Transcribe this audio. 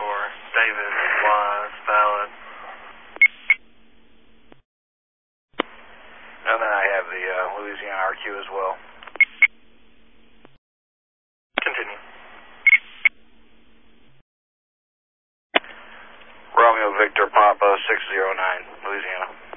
for David Wise, valid. And then I have the Louisiana RQ as well. Continue. Romeo Victor Papa 609, Louisiana.